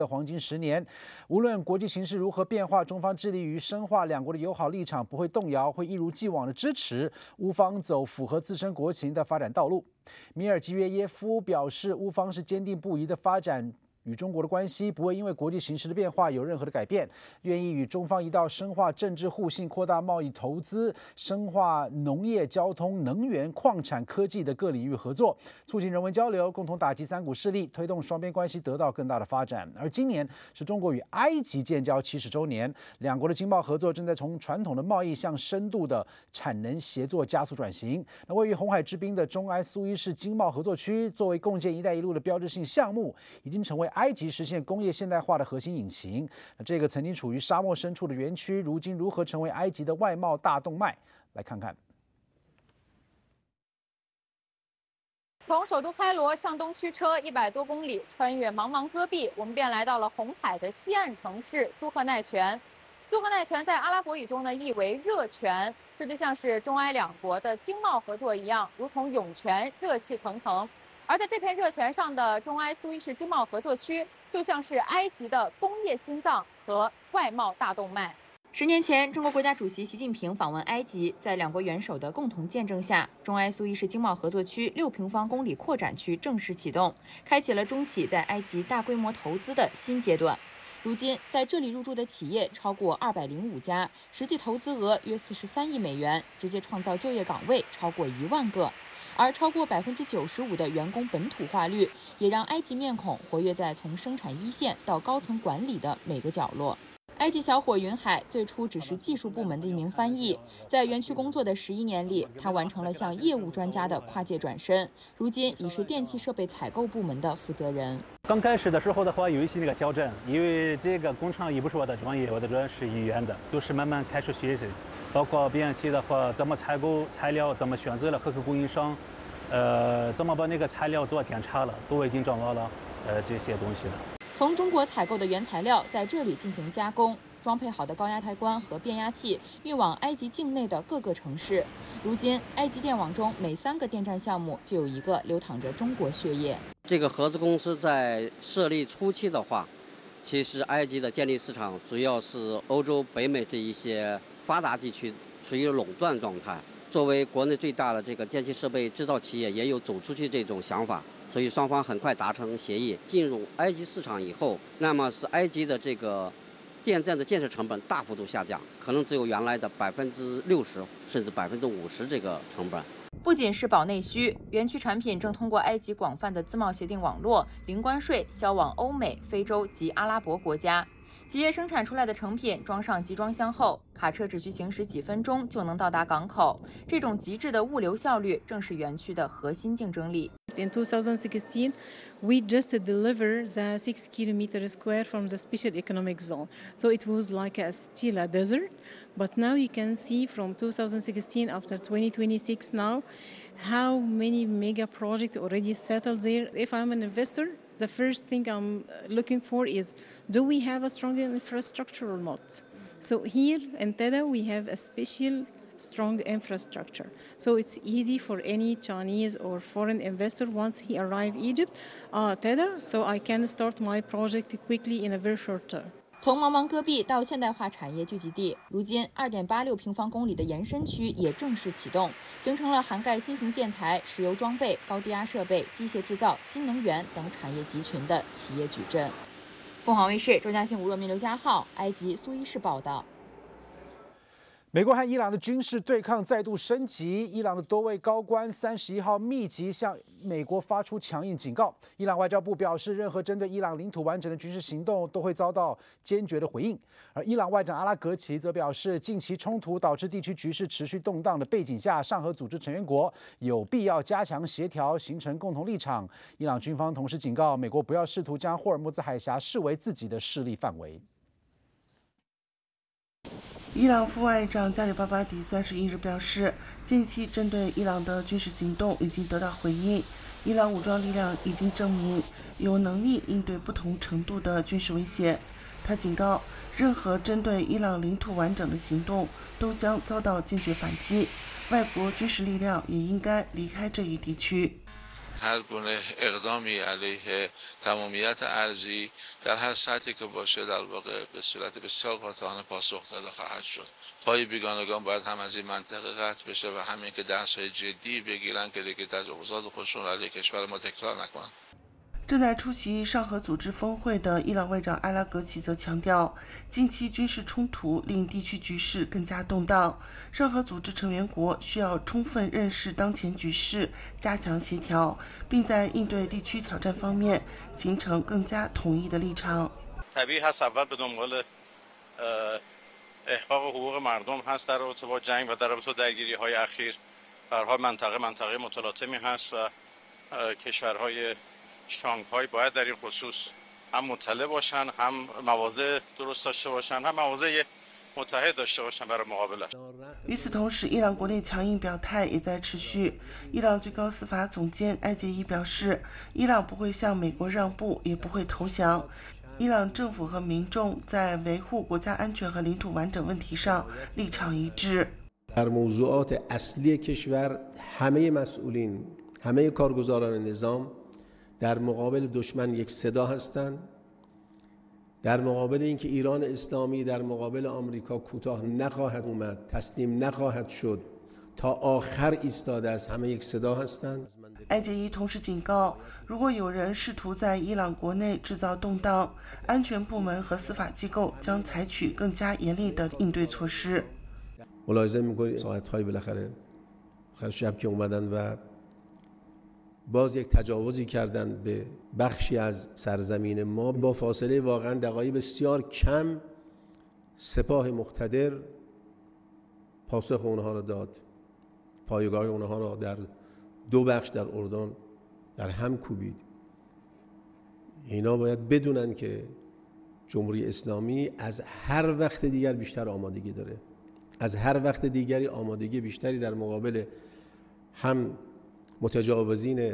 的黄金10年，无论国际形势如何变化，中方致力于深化两国的友好立场，不会动摇，会一如既往的支持乌方走符合自身国情的发展道路。米尔基约耶夫表示，乌方是坚定不移的发展与中国的关系，不会因为国际形势的变化有任何的改变，愿意与中方一道深化政治互信、扩大贸易投资、深化农业、交通、能源、矿产、科技的各领域合作，促进人文交流，共同打击三股势力，推动双边关系得到更大的发展。而今年是中国与埃及建交70周年，两国的经贸合作正在从传统的贸易向深度的产能协作加速转型。那位于红海之滨的中埃苏伊士经贸合作区，作为共建“一带一路”的标志性项目，已经成为埃及实现工业现代化的核心引擎。这个曾经处于沙漠深处的园区，如今如何成为埃及的外贸大动脉？来看看。 从首都开罗向东驱车100多公里，穿越茫茫戈壁，我们便来到了红海的西岸城市苏赫奈泉。苏赫奈泉在阿拉伯语中呢意为热泉，这就像是中埃两国的经贸合作一样，如同涌泉，热气腾腾。而在这片热泉上的中埃苏伊士经贸合作区，就像是埃及的工业心脏和外贸大动脉。10年前，中国国家主席习近平访问埃及，在两国元首的共同见证下，中埃苏伊士经贸合作区6平方公里扩展区正式启动，开启了中企在埃及大规模投资的新阶段。如今，在这里入驻的企业超过205家，实际投资额约43亿美元，直接创造就业岗位超过1万个。而超过95%的员工本土化率，也让埃及面孔活跃在从生产一线到高层管理的每个角落。埃及小伙云海最初只是技术部门的一名翻译，在园区工作的11年里，他完成了向业务专家的跨界转身，如今已是电气设备采购部门的负责人。 刚开始的时候的话，有一些挑战，因为这个工厂也不是我的专业，我的专业是语言的，都是慢慢开始学习。包括变期的话，怎么采购材料，怎么选择了合格供应商，怎么把那个材料做检查了，都已经掌握了这些东西了。 从中国采购的原材料在这里进行加工，装配好的高压抬棺和变压器运往埃及境内的各个城市。如今，埃及电网中每3个电站项目就有1个流淌着中国血液。 这个合资公司在设立初期的话，其实埃及的电力市场主要是欧洲、北美这一些发达地区处于垄断状态。作为国内最大的这个电气设备制造企业，也有走出去这种想法。所以双方很快达成协议，进入埃及市场以后，那么是埃及的这个电站的建设成本大幅度下降，可能只有原来的60%甚至50%这个成本。 不仅是保内需，园区产品正通过埃及广泛的自贸协定网络，零关税销往欧美、非洲及阿拉伯国家。企业生产出来的成品装上集装箱后，卡车只需行驶几分钟就能到达港口。这种极致的物流效率正是园区的核心竞争力。 In 2016, we just delivered the 6 kilometers square from the special economic zone. So it was like still a desert. But now you can see from 2016 after 2026 now, how many mega projects already settled there. If I'm an investor, the first thing I'm looking for is, do we have a strong infrastructure or not? So here in Teda, we have a special strong infrastructure. So it's easy for any Chinese or foreign investor once he arrive Egypt, Teda, so I can start my project quickly in a very short term. 从茫茫戈壁到现代化产业聚集地，如今2.86平方公里的延伸区也正式启动，形成了涵盖新型建材、石油装备、高低压设备、机械制造、新能源等产业集群的企业矩阵。凤凰卫视周嘉欣、吴若明、刘家浩，埃及苏伊士报道。 美国和伊朗的军事对抗再度升级，伊朗的多位高官31号密集向美国发出强硬警告。伊朗外交部表示，任何针对伊朗领土完整的军事行动都会遭到坚决的回应。而伊朗外长阿拉格齐则表示，近期冲突导致地区局势持续动荡的背景下，上合组织成员国有必要加强协调，形成共同立场。伊朗军方同时警告美国，不要试图将霍尔木兹海峡视为自己的势力范围。 伊朗副外长加里巴巴迪31日表示，近期针对伊朗的军事行动已经得到回应，伊朗武装力量已经证明有能力应对不同程度的军事威胁。他警告，任何针对伊朗领土完整的行动都将遭到坚决反击，外国军事力量也应该离开这一地区。 هر گونه اقدامی علیه تمامیت ارضی در هر سطحی که باشه در واقع به صورت بسیار قاطعانه پاسخ داده خواهد شد. پای بیگانگان باید هم از این منطقه قطع بشه و همین که درس‌های جدی بگیرن که دیگه تجاوزات خودشون علیه کشور ما تکرار نکنن. 正在出席上合组织峰会的伊朗外长阿拉格齐则强调，近期军事冲突令地区局势更加动荡，上合组织成员国需要充分认识当前局势，加强协调，并在应对地区挑战方面形成更加统一的立场。 طبیعی هست اول به دنبال احقاق حقوق مردم هست در رابطه با جنگ و در رابطه با درگیری‌های اخیر. به هر حال منطقه متلاطمی هست و کشورهای شانگهای باید در این خصوص هم مطلع باشن، هم مواضع درست داشته باشن، هم مواضع متحد داشته باشن برای مقابله. 与此同时，伊朗国内强硬表态也在持续。伊朗最高司法总监艾杰伊表示，伊朗不会向美国让步，也不会投降。伊朗政府和民众在维护国家安全和领土完整问题上立场一致。 در موضوعات اصلی کشور همه مسئولین، همه کارگزاران نظام در مقابل دشمن یک صدا هستند. در مقابل اینکه ایران اسلامی در مقابل آمریکا کوتاه نخواهد اومد، تسلیم نخواهد شد، تا آخر ایستاده است، همه یک صدا هستند。 艾杰伊同时警告，如果有人试图在伊朗国内制造动荡，安全部门和司法机构将采取更加严厉的应对措施。 ملاحظه می‌کنید ساعت‌های بالاخره شب که اومدن و باز یک تجاوزی کردند به بخشی از سرزمین ما، با فاصله واقعا دقایق بسیار کم سپاه مقتدر پاسخ اونها را داد، پایگاه اونها را در دو بخش در اردن در هم کوبید. اینا باید بدونن که جمهوری اسلامی از هر وقت دیگر بیشتر آمادگی داره، از هر وقت دیگری آمادگی بیشتری در مقابل هم متجاوزین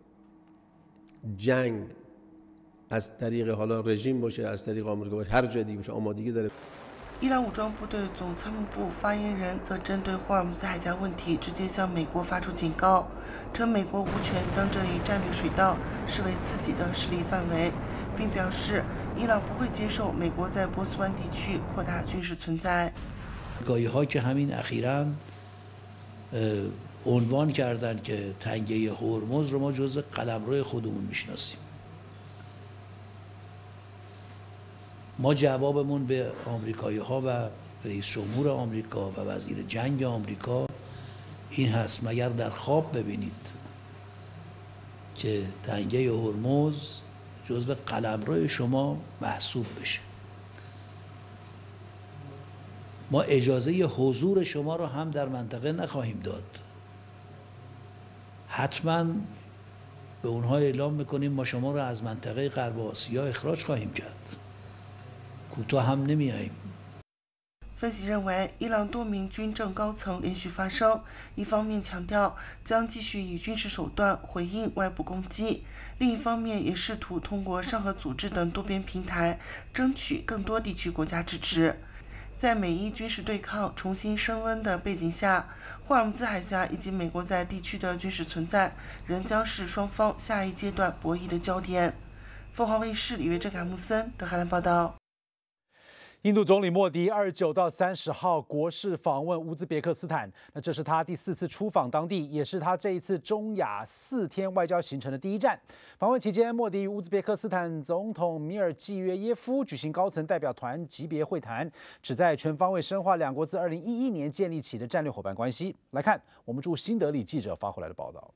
جنگ از طریق حالا رژیم باشه، از طریق آمریکا باشه، هر جای دیگه باشه آمادگی داره。 伊朗武装部队总参谋部发言人则针对霍尔木兹海峡问题直接向美国发出警告，称美国无权将这一战略水道视为自己的势力范围，并表示伊朗不会接受美国在波斯湾地区扩大军事存在。 آمریکایی‌ها که همین اخیراً عنوان کردن که تنگه هرمز رو ما جزء قلمرو خودمون میشناسیم. ما جوابمون به آمریکایی‌ها و رئیس جمهور آمریکا و وزیر جنگ آمریکا این هست: مگر در خواب ببینید که تنگه هرمز جزء قلمرو شما محسوب بشه. ما اجازه حضور شما رو هم در منطقه نخواهیم داد. حتما به اونها اعلام میکنیم ما شما رو از منطقه غرب آسیا اخراج خواهیم کرد. کوتاه هم نمیاییم. 分析认为，伊朗多名军政高层连续发声，一方面强调将继续以军事手段回应外部攻击，另一方面也试图通过上合组织等多边平台争取更多地区国家支持。在美伊军事对抗重新升温的背景下，霍尔木兹海峡以及美国在地区的军事存在仍将是双方下一阶段博弈的焦点。凤凰卫视李维正、卡穆森德黑兰报道。 印度总理莫迪29到30号国事访问乌兹别克斯坦，那这是他第4次出访当地，也是他这一次中亚4天外交行程的第一站。访问期间，莫迪与乌兹别克斯坦总统米尔季约耶夫举行高层代表团级别会谈，旨在全方位深化两国自2011年建立起的战略伙伴关系。来看我们驻新德里记者发回来的报道。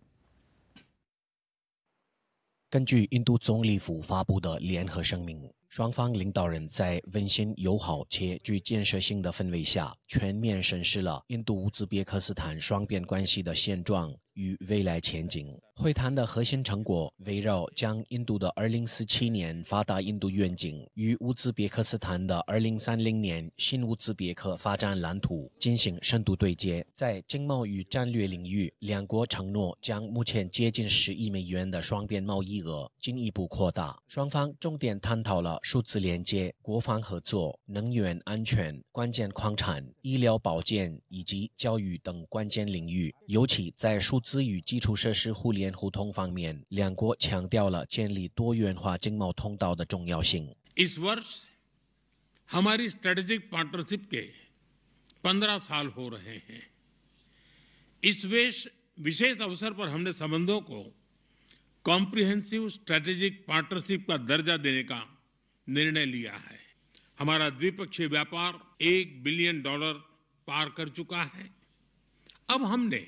根据印度总理府发布的联合声明，双方领导人在温馨、友好且具建设性的氛围下，全面审视了印度乌兹别克斯坦双边关系的现状与未来前景。会谈的核心成果围绕将印度的2047年发达印度愿景与乌兹别克斯坦的2030年新乌兹别克发展蓝图进行深度对接。在经贸与战略领域，两国承诺将目前接近10亿美元的双边贸易额进一步扩大。双方重点探讨了数字连接、国防合作、能源安全、关键矿产、医疗保健以及教育等关键领域，尤其在数资与基础设施互联互通方面，两国强调了建立多元化经贸通道的重要性。 इस वर्ष हमारी strategic partnership के 15 साल हो रहे हैं। इस विशेष अवसर पर हमने संबंधों को कॉम्प्रिहेंसिव स्ट्रेटेजिक पार्टनरशिप का दर्जा देने का निर्णय लिया है। हमारा द्विपक्षीय व्यापार $1 बिलियन पार कर चुका है। अब हमने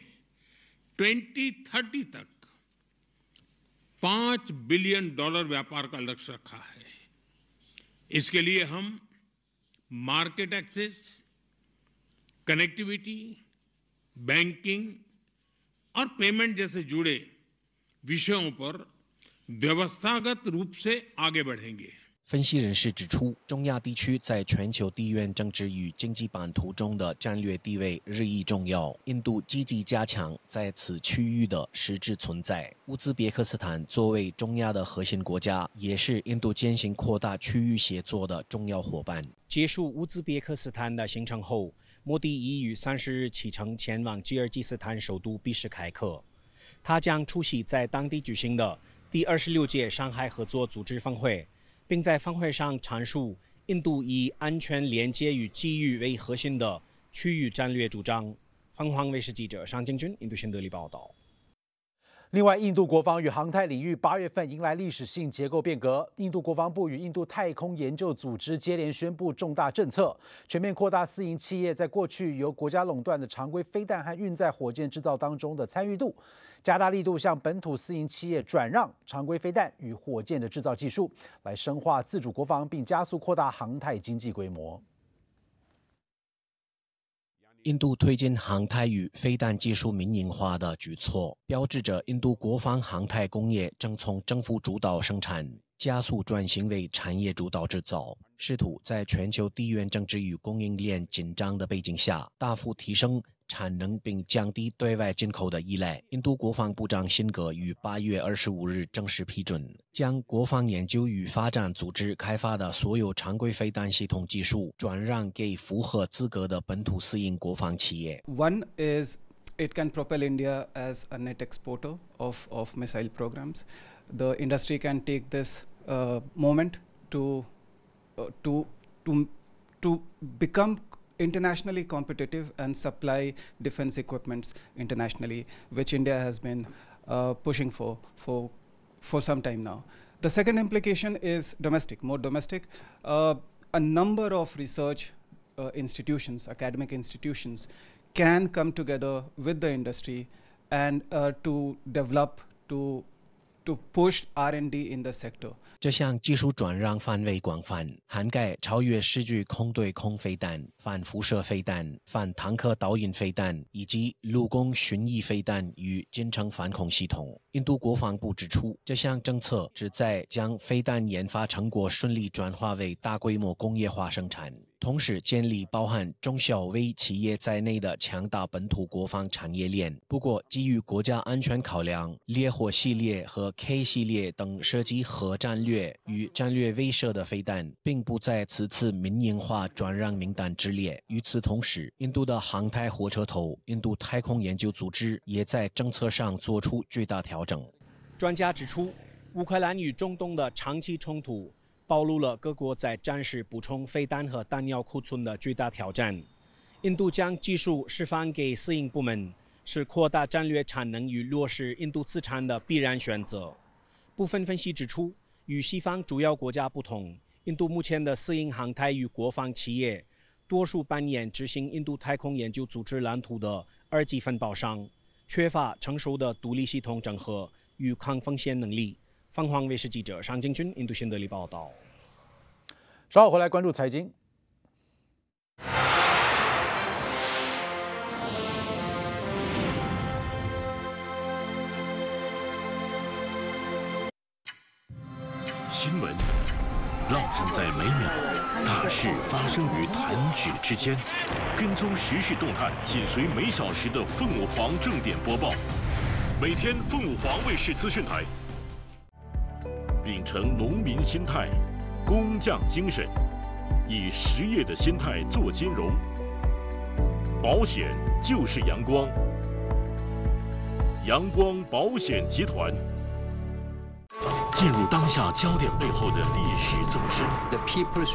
2030 तक $5 बिलियन व्यापार का लक्ष्य रखा है। इसके लिए हम मार्केट एक्सेस, कनेक्टिविटी, बैंकिंग और पेमेंट जैसे जुड़े विषयों पर व्यवस्थागत रूप से आगे बढ़ेंगे。 分析人士指出，中亚地区在全球地缘政治与经济版图中的战略地位日益重要。印度积极加强在此区域的实质存在。乌兹别克斯坦作为中亚的核心国家，也是印度践行扩大区域协作的重要伙伴。结束乌兹别克斯坦的行程后，莫迪已于30日启程前往吉尔吉斯坦首都比什凯克。他将出席在当地举行的第26届上海合作组织峰会。并在峰会上阐述印度以安全连接与机遇为核心的区域战略主张。凤凰卫视记者尚敬军印度新德里报道。 另外，印度国防与航太领域8月份迎来历史性结构变革。印度国防部与印度太空研究组织接连宣布重大政策，全面扩大私营企业在过去由国家垄断的常规飞弹和运载火箭制造当中的参与度，加大力度向本土私营企业转让常规飞弹与火箭的制造技术，来深化自主国防，并加速扩大航太经济规模。 印度推进航太与飞弹技术民营化的举措，标志着印度国防航太工业正从政府主导生产加速转型为产业主导制造，试图在全球地缘政治与供应链紧张的背景下，大幅提升产能并降低对外进口的依赖。印度国防部长辛格于8月25日正式批准，将国防研究与发展组织开发的所有常规飞弹系统技术转让给符合资格的本土私营国防企业。 One is it can propel India as a net exporter of missile programs. The industry can take this moment to become internationally competitive and supply defense equipments internationally, which India has been pushing for some time now. The second implication is domestic, more domestic. A number of research institutions, academic institutions, can come together with the industry and to develop, to push R&D in the sector. 这项技术转让范围广泛，涵盖超越视距空对空飞弹、反辐射飞弹、反坦克导引飞弹以及陆空巡弋飞弹与近程反恐系统。印度国防部指出，这项政策旨在将飞弹研发成果顺利转化为大规模工业化生产，同时建立包含中小微企业在内的强大本土国防产业链。不过，基于国家安全考量，烈火系列和 K 系列等涉及核战略与战略威慑的飞弹，并不在此次民营化转让名单之列。与此同时，印度的航太火车头印度太空研究组织也在政策上做出巨大调整。专家指出，乌克兰与中东的长期冲突暴露了各国在战时补充飞弹和弹药库存的巨大挑战。印度将技术释放给私营部门，是扩大战略产能与落实印度资产的必然选择。部分分析指出，与西方主要国家不同，印度目前的私营航太与国防企业多数扮演执行印度太空研究组织蓝图的二级分包商，缺乏成熟的独立系统整合与抗风险能力。凤凰卫视记者尚敬军印度新德里报道。 稍后回来关注财经。 新闻浪漫在每秒，大事发生于弹指之间。跟踪时事动态，紧随每小时的凤舞凰正点播报。每天凤舞凰卫视资讯台。秉承农民心态、工匠精神，以实业的心态做金融。保险就是阳光， 阳光保险集团。进入当下焦点背后的历史纵深。 The People's